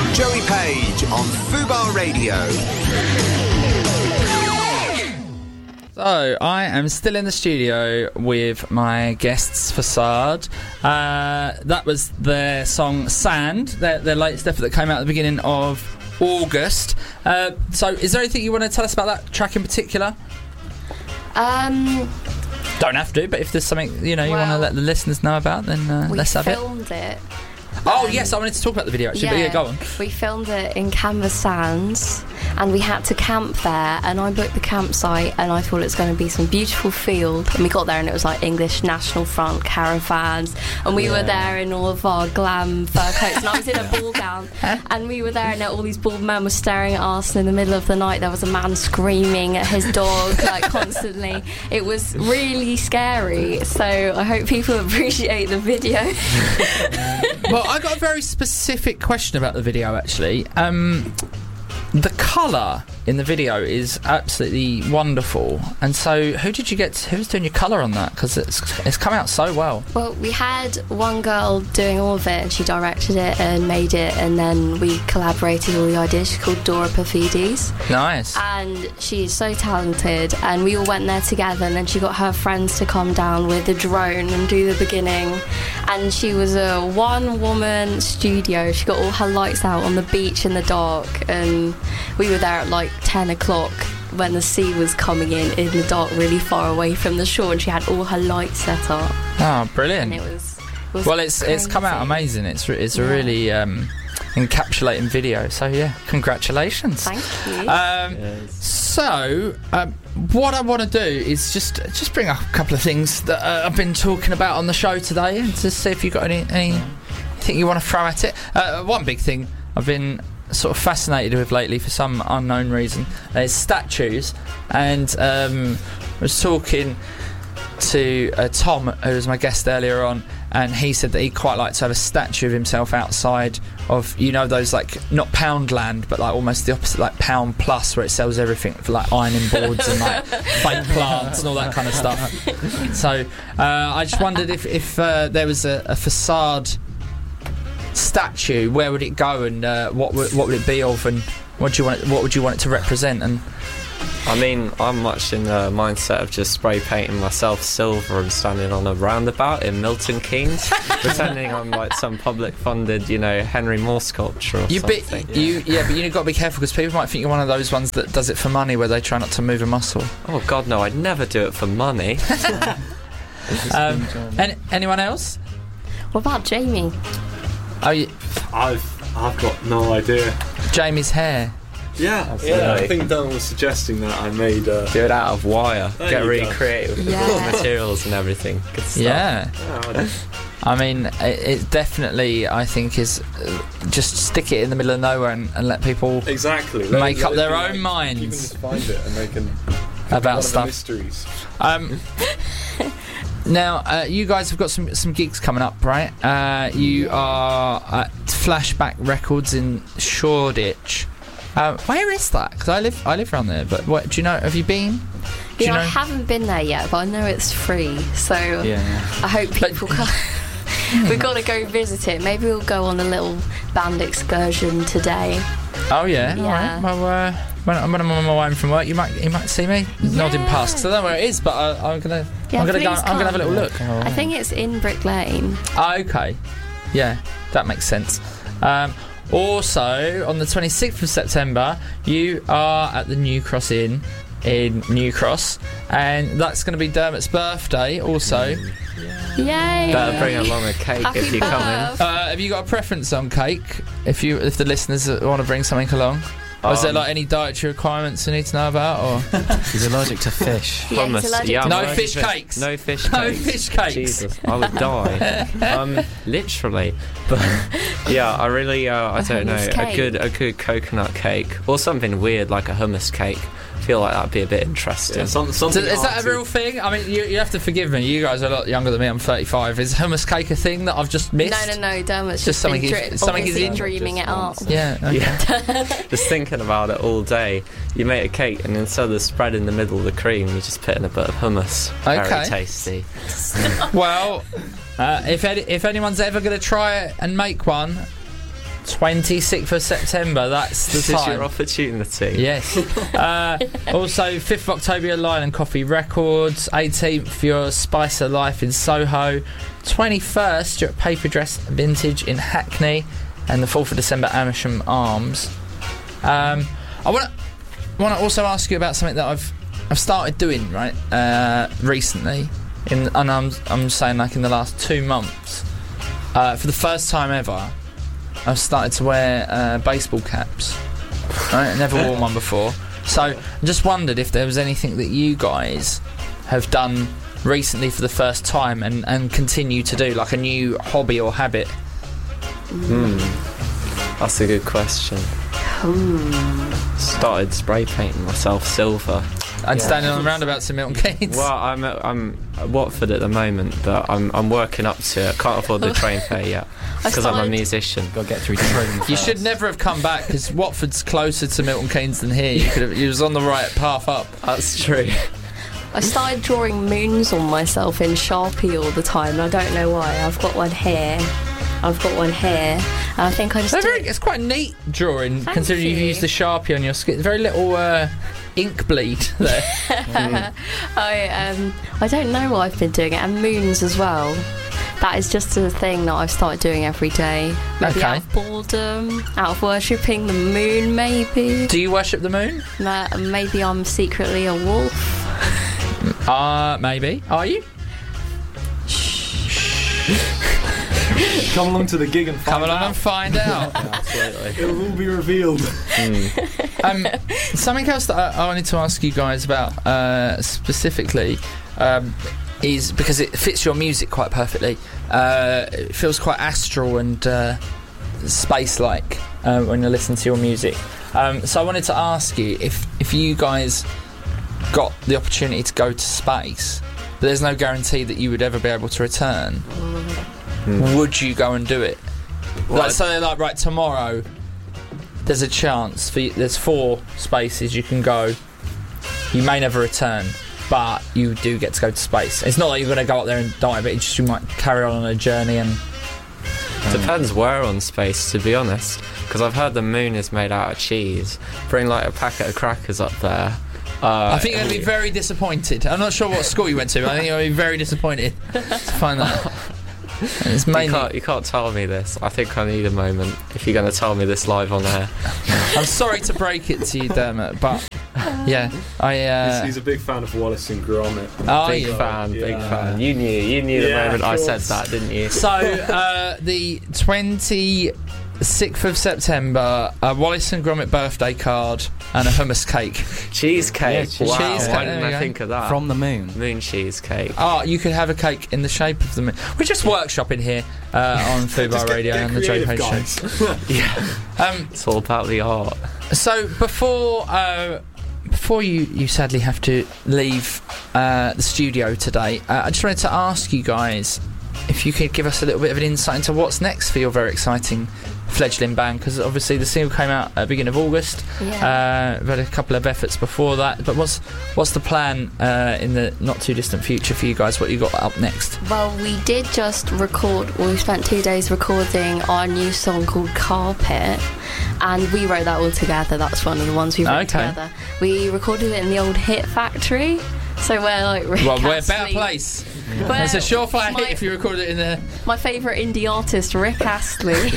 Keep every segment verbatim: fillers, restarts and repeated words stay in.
Joey Page on Fubar Radio. So, I am still in the studio with my guests, Facade. Uh, that was their song Sand, their, their latest effort that came out at the beginning of August. Uh, so, is there anything you want to tell us about that track in particular? Um, Don't have to, but if there's something you know you well, want to let the listeners know about, then uh, let's have it. We filmed it. Oh, um, yes, I wanted to talk about the video actually, yeah, but yeah, go on. We filmed it in Canvas Sands, and we had to camp there, and I booked the campsite, and I thought it was going to be some beautiful field, and we got there and it was like English National Front caravans, and we yeah. were there in all of our glam fur coats, and I was in a ball gown, and we were there and all these bald men were staring at us, and in the middle of the night there was a man screaming at his dog like constantly. It was really scary, so I hope people appreciate the video. Well, I got a very specific question about the video actually. Um, the colour in the video is absolutely wonderful, and so who did you get? To, who's doing your colour on that? Because it's it's come out so well. Well, we had one girl doing all of it, and she directed it and made it, and then we collaborated all the ideas. She's called Dora Perfides. Nice. And she's so talented, and we all went there together, and then she got her friends to come down with a drone and do the beginning, and she was a one-woman studio. She got all her lights out on the beach in the dark, and we were there at like ten o'clock when the sea was coming in in the dark, really far away from the shore, and she had all her lights set up. Oh, brilliant. And it was, it was well, it's crazy. It's come out amazing. It's re- it's yeah. a really um, encapsulating video. So yeah, congratulations. Thank you. Um, yes. So um, what I want to do is just just bring up a couple of things that uh, I've been talking about on the show today, and to see if you've got any anything you want to throw at it. Uh, one big thing I've been sort of fascinated with lately for some unknown reason is statues, and um, I was talking to uh, Tom, who was my guest earlier on, and he said that he'd quite like to have a statue of himself outside of, you know, those like not Poundland but like almost the opposite, like Pound Plus, where it sells everything for like ironing boards and like fake plants and all that kind of stuff. So uh, I just wondered if, if uh, there was a, a facade statue, where would it go, and uh, what would what would it be of, and what do you want it, what would you want it to represent? And I mean, I'm much in the mindset of just spray painting myself silver and standing on a roundabout in Milton Keynes, pretending I'm like some public funded, you know, Henry Moore sculpture or you something. Be, you yeah, but you've got to be careful, because people might think you're one of those ones that does it for money, where they try not to move a muscle. Oh God, no! I'd never do it for money. um, any, anyone else? What about Jamie? Oh, you, I've I've got no idea. Jamie's hair. Yeah, Absolutely. yeah. I think Dan was suggesting that I made. Uh, Do it out of wire. There Get you really go. creative with Yeah. the materials and everything. Good stuff. Yeah. yeah, I mean, it, it definitely, I think, is uh, just stick it in the middle of nowhere and, and let people exactly. make Let- up their let- own like, minds. You can just find it, and they can about one stuff. Of the mysteries. Um, now, uh, you guys have got some some gigs coming up, right? Uh, you are at Flashback Records in Shoreditch. Uh, where is that? Because I live I live around there. But what do you know? Have you been? Do Yeah, you know? I haven't been there yet, but I know it's free, so Yeah. I hope people come. We've got to go visit it. Maybe we'll go on a little band excursion today. Oh yeah. Yeah. All right. Well, uh, when, when I'm on my way home from work, you might you might see me nodding past. Because I don't know where it is, but I, I'm gonna Yeah, I'm gonna go. please I'm gonna have a little come. look. I think it's in Brick Lane. Oh, okay. Yeah, that makes sense. Um, also, on the twenty-sixth of September, you are at the New Cross Inn in New Cross, and that's going to be Dermot's birthday also. Yay! Better bring along a cake Happy if you come in. birth. Uh, have you got a preference on cake? If you, if the listeners want to bring something along, or is there Um, like any dietary requirements we need to know about? Or He's allergic to fish. Yeah, he's Hummus. allergic Yeah, to I'm no allergic fish to- cakes. No fish No cakes. fish cakes. Jesus, I would die. um, literally. But yeah, I really, uh, I A don't know, hummus a cake. good, a good coconut cake or something weird like a hummus cake. I feel like that'd be a bit interesting. Yeah, some, So something is that a arty. real thing? I mean, you, you have to forgive me. You guys are a lot younger than me. I'm thirty-five. Is hummus cake a thing that I've just missed? No, no, no, Dermot's Just just, something been he's- dri- something he's obviously in. dreaming it up. Yeah. Okay. Yeah. Just thinking about it all day. You make a cake and instead of the spread in the middle of the cream, you just put in a bit of hummus. Okay. Very tasty. Well, uh, if any, if anyone's ever going to try it and make one, twenty-sixth of September, that's the This is time. your opportunity. Yes. uh, also, fifth of October, your Lion and Coffee Records. eighteenth, your Spice of Life in Soho. twenty-first, you're at Paper Dress Vintage in Hackney. And the fourth of December, Amersham Arms. Um, I want to want to also ask you about something that I've I've started doing right uh, recently, in, and I'm I'm saying like in the last two months. Uh, for the first time ever, I've started to wear uh, baseball caps. Right, I never worn one before, so I just wondered if there was anything that you guys have done recently for the first time and, and continue to do, like a new hobby or habit. Hmm. That's a good question. Started spray painting myself silver. And Yeah. standing on roundabouts in Milton Keynes. Well, I'm at, I'm at Watford at the moment, but I'm I'm working up to it. Can't afford the train fare yet because I'm a started- musician. Got to get through training. You should never have come back because Watford's closer to Milton Keynes than here. You could have, you was on the right path up. That's true. I started drawing moons on myself in Sharpie all the time. And I don't know why. I've got one here. I've got one here. And I think I just They're do very, it's quite a neat drawing, Thank considering you've you. used the Sharpie on your skin. Very little uh, ink bleed there. I um I don't know what I've been doing, and moons as well. That is just a thing that I've started doing every day. Maybe Okay. out of boredom, out of worshipping the moon, maybe. Do you worship the moon? Ma- Maybe I'm secretly a wolf. Uh, maybe. Are you? Come along to the gig and find Come along out. and find out. Absolutely. It will all be revealed. um, something else that I, I wanted to ask you guys about uh, specifically um, is because it fits your music quite perfectly. Uh, it feels quite astral and uh, space-like uh, when you listen to your music. Um, so I wanted to ask you if if you guys got the opportunity to go to space, but there's no guarantee that you would ever be able to return. Would you go and do it? Like, so they're like, right, tomorrow there's a chance for you, there's four spaces you can go. You may never return, but you do get to go to space. It's not like you're going to go up there and die, but it's just you might carry on on a journey. And Depends where on space, to be honest. Because I've heard the moon is made out of cheese. Bring like a packet of crackers up there. Uh, I think you're going to be very disappointed. I'm not sure what school you went to, but I think you're going to be very disappointed to find that. And it's You mainly. can't, you can't tell me this. I think I need a moment if you're going to tell me this live on air. I'm sorry to break it to you, Dermot, but yeah, I. Uh, he's, he's a big fan of Wallace and Gromit. are Big you? fan, big Yeah. fan. You knew, you knew the Yeah, moment of I said course. that, didn't you? So, uh, the twenty-sixth of September, a Wallace and Gromit birthday card and a hummus cake. Cheesecake. Yeah, wow, cheesecake, why there didn't we I go. think of that? From the moon. Moon cheesecake. Oh, you could have a cake in the shape of the moon. We're just workshopping here uh, on Fubar Just get- Radio get and the J creative, H Show. guys. Yeah, Um, it's all about the art. so before uh, before you, you sadly have to leave uh, the studio today, uh, I just wanted to ask you guys if you could give us a little bit of an insight into what's next for your very exciting fledgling band, because obviously the single came out at the beginning of August. Yeah. Uh, we've had a couple of efforts before that, but what's what's the plan uh, in the not too distant future for you guys? What you got up next? Well, we did just record, well, we spent two days recording our new song called Carpet, and we wrote that all together. That's one of the ones we wrote Okay. together. We recorded it in the old Hit Factory, so we're like Rick Well, we're a better Astley. place. Well, It's a surefire my- hit if you record it in the. My favourite indie artist, Rick Astley.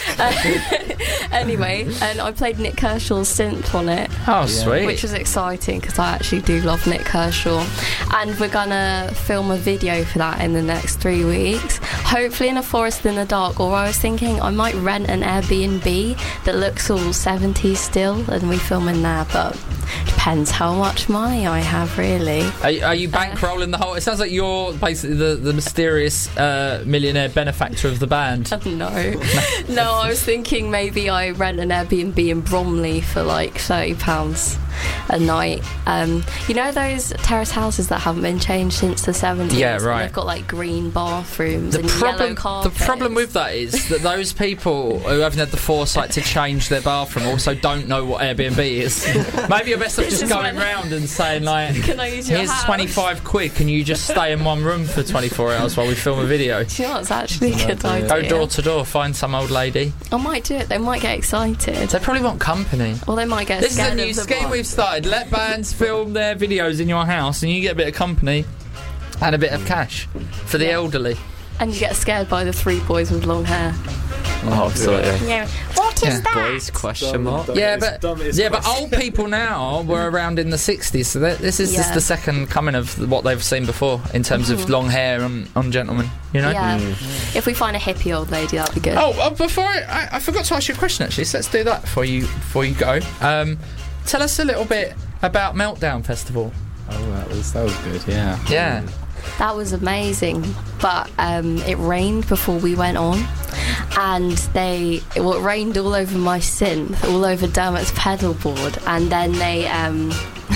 Uh, anyway, and I played Nick Kershaw's synth on it, Oh, sweet. which was exciting because I actually do love Nick Kershaw. And we're gonna film a video for that in the next three weeks. Hopefully in a forest in the dark, or I was thinking I might rent an Airbnb that looks all seventies still and we film in there, but depends how much money I have, really. Are, are you bankrolling the whole? It sounds like you're basically the, the mysterious uh, millionaire benefactor of the band. No, no, I was thinking maybe I rent an Airbnb in Bromley for like thirty pounds a night. Um, you know those terrace houses that haven't been changed since the seventies? Yeah, right. They've got like green bathrooms The and problem, yellow the carpets. problem with that is that those people who haven't had the foresight to change their bathroom also don't know what Airbnb is. Maybe you're best off This just is going when- round and saying like, Can I use your here's house? twenty-five quid, can you just stay in one room for twenty-four hours while we film a video? Do you know what's actually a good idea? Go door to door, find some old lady. I might do it. They might get excited. They probably want company. Or they might get This is a scared new of the scheme box. we've started. Let bands film their videos in your house and you get a bit of company and a bit of cash for the Yeah. elderly. And you get scared by the three boys with long hair. Oh, absolutely. Yeah. What is Yeah. that? Boys, question mark. Yeah, but yeah, but old people now were around in the sixties, so that- this is just Yeah. the second coming of what they've seen before in terms of long hair on, on gentlemen. You know. Yeah. If we find a hippie old lady, that'd be good. Oh, uh, before I, I, I forgot to ask you a question actually. So let's do that before you before you go. Um, tell us a little bit about Meltdown Festival. Oh, that was that was good. Yeah. Yeah. That was amazing, but um, it rained before we went on, and they well, it rained all over my synth, all over Dermot's pedal board, and then they um,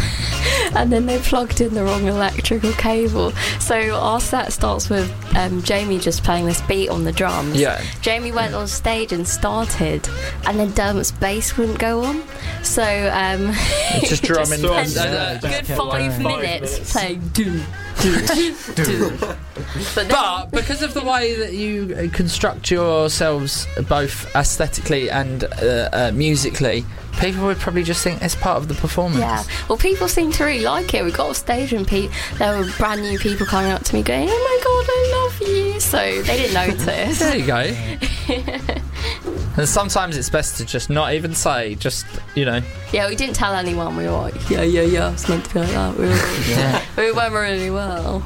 and then they plugged in the wrong electrical cable. So our set starts with um, Jamie just playing this beat on the drums. Yeah. Jamie went on stage and started, and then Dermot's bass wouldn't go on. So um, It's just drumming. spent Uh, a uh, good kept five going. minutes Five minutes. playing do do do. But then, But because of the way that you uh, construct yourselves both aesthetically and uh, uh, musically, people would probably just think it's part of the performance. yeah, well, people seem to really like it. We got off stage and pe- there were brand new people coming up to me going, "Oh my god, I love you!" So they didn't notice. There you go. And sometimes it's best to just not even say, just, you know. Yeah, we didn't tell anyone. We were like, "Yeah, yeah, yeah, it's meant to be like that." We, were, Yeah. we went really well.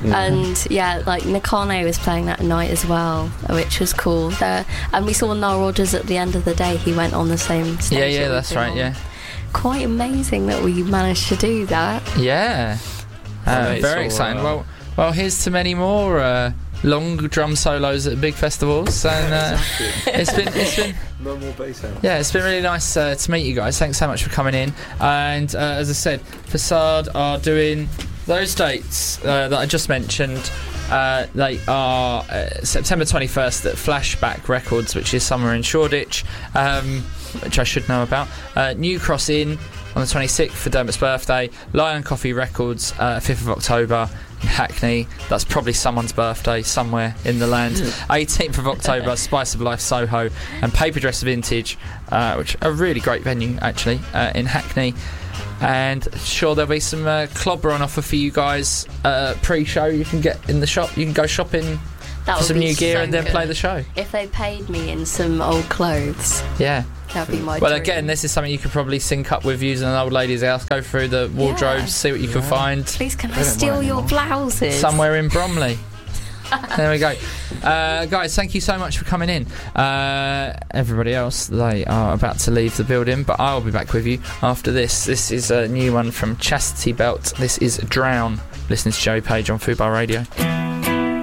And yeah, like Nakane was playing that night as well, which was cool. There, and we saw Noel Rodgers at the end of the day. He went on the same stage. Yeah, yeah, that we've that's been right, on. yeah. Quite amazing that we managed to do that. Yeah. Uh, Amazing. very exciting. Well, well, here's to many more uh, long drum solos at big festivals. And uh, it's been, it's been, No more bass hands. yeah, it's been really nice uh, to meet you guys. Thanks so much for coming in. And uh, as I said, Facade are doing those dates uh, that I just mentioned. Uh, they are uh, September twenty-first at Flashback Records, which is somewhere in Shoreditch, um, which I should know about. Uh, New Cross Inn on the twenty-sixth for Dermot's birthday. Lion Coffee Records, uh, fifth of October in Hackney. That's probably someone's birthday somewhere in the land. eighteenth of October, Spice of Life Soho, and Paper Dress Vintage, uh, which are a really great venue actually, uh, in Hackney. And sure, there'll be some uh, clobber on offer for you guys uh, pre-show. You can get in the shop. You can go shopping That for would some be new gear so and then good. play the show. If they paid me in some old clothes, Yeah. that'd be my Well, dream. again, this is something you could probably sync up with using an old lady's house. Go through the wardrobes, Yeah. see what you can find Please, can I They don't steal want your anymore. blouses? somewhere in Bromley. There we go. Uh, guys, thank you so much for coming in. Uh, everybody else, they are about to leave the building, but I'll be back with you after this. This is a new one from Chastity Belt. This is Drown. Listening to Joey Page on Fubar Radio.